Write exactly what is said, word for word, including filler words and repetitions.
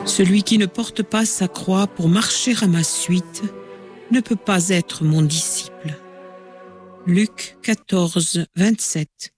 Celui qui ne porte pas sa croix pour marcher à ma suite ne peut pas être mon disciple. Luc quatorze, vingt-sept.